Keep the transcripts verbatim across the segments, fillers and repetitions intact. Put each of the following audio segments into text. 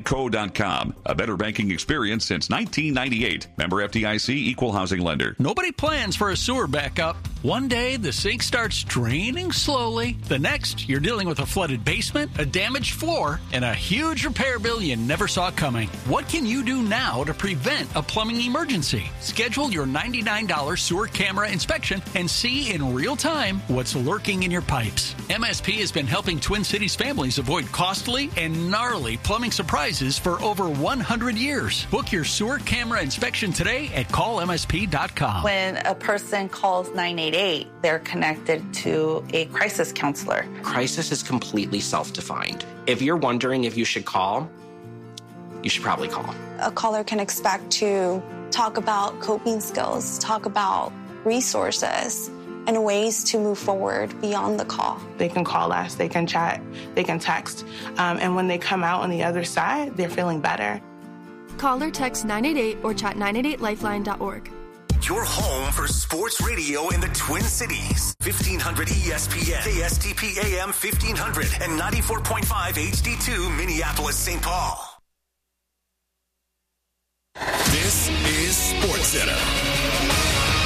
co dot com. A better banking experience since nineteen ninety-eight. Member F D I C, Equal Housing Lender. Nobody plans for a sewer backup. One day, the sink starts draining slowly. The next, you're dealing with a flooded basement, a damaged floor, and a huge repair bill you never saw coming. What can you do now to prevent a plumbing emergency? Schedule your ninety-nine dollars sewer camera inspection and see in real time what's lurking in your pipes. M S P has been helping Twin Cities families avoid costly and gnarly plumbing surprises for over one hundred years. Book your sewer camera inspection today at call M S P dot com. When a person calls nine eight eight, they're connected to a crisis counselor. Crisis is completely self-defined. If you're wondering if you should call, you should probably call. A caller can expect to talk about coping skills, talk about resources, and ways to move forward beyond the call. They can call us, they can chat, they can text, um, and when they come out on the other side, they're feeling better. Call or text nine eight eight or chat nine eight eight lifeline dot org. Your home for sports radio in the Twin Cities. fifteen hundred E S P N, K S T P A M fifteen hundred, and ninety-four point five H D two Minneapolis, Saint Paul. This is SportsCenter.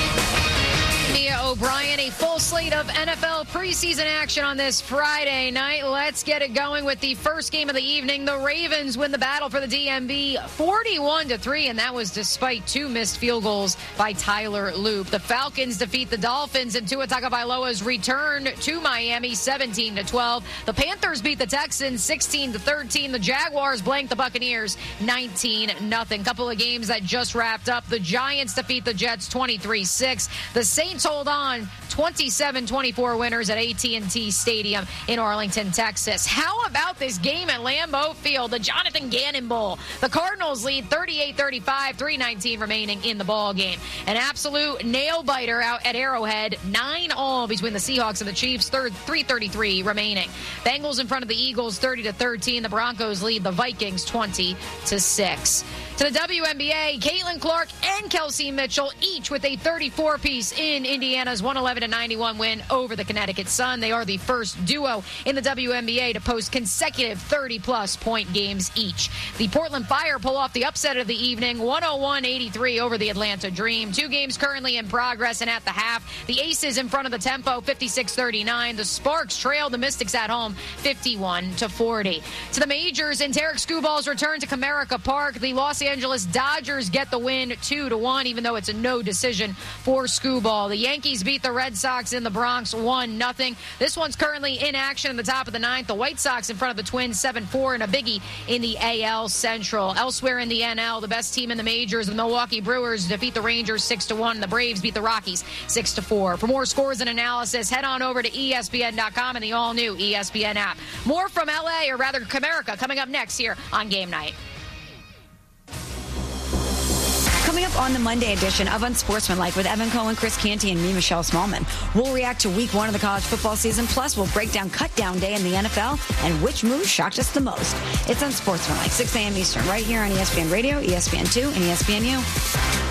Mia O'Brien, a full slate of N F L preseason action on this Friday night. Let's get it going with the first game of the evening. The Ravens win the battle for the D M V forty-one to three, and that was despite two missed field goals by Tyler Loop. The Falcons defeat the Dolphins, and Tua Tagovailoa's return to Miami seventeen to twelve. The Panthers beat the Texans sixteen to thirteen. The Jaguars blanked the Buccaneers nineteen nothing. Couple of games that just wrapped up. The Giants defeat the Jets twenty-three six. The Saints hold on, twenty-seven twenty-four winners at A T and T Stadium in Arlington, Texas. How about this game at Lambeau Field, the Jonathan Gannon Bowl? The Cardinals lead thirty-eight thirty-five, three nineteen remaining in the ball game. An absolute nail-biter out at Arrowhead, nine all between the Seahawks and the Chiefs, three thirty-three remaining. Bengals in front of the Eagles, thirty to thirteen. The Broncos lead the Vikings twenty to six. To the W N B A, Caitlin Clark and Kelsey Mitchell, each with a thirty-four piece in Indiana's one eleven to ninety-one win over the Connecticut Sun. They are the first duo in the W N B A to post consecutive thirty-plus point games each. The Portland Fire pull off the upset of the evening, one oh one eighty-three over the Atlanta Dream. Two games currently in progress, and at the half, the Aces in front of the tempo, fifty-six thirty-nine. The Sparks trail the Mystics at home, fifty-one to forty. To the majors, and Tarek Skubals return to Comerica Park. The Los Angeles Dodgers get the win two to one, even though it's a no decision for Skubal. The Yankees beat the Red Sox in the Bronx one nothing. This one's currently in action in the top of the ninth. The White Sox in front of the Twins seven four, and a biggie in the A L Central. Elsewhere in the N L, the best team in the majors, the Milwaukee Brewers, defeat the Rangers six to one. The Braves beat the Rockies six to four. For more scores and analysis, head on over to E S P N dot com and the all-new E S P N app. More from L A, or rather Comerica, coming up next here on Game Night. Coming up on the Monday edition of Unsportsmanlike with Evan Cohen, Chris Canty, and me, Michelle Smallman. We'll react to week one of the college football season. Plus, we'll break down cut down day in the N F L and which move shocked us the most. It's Unsportsmanlike, six a.m. Eastern, right here on E S P N Radio, E S P N two, and E S P N U.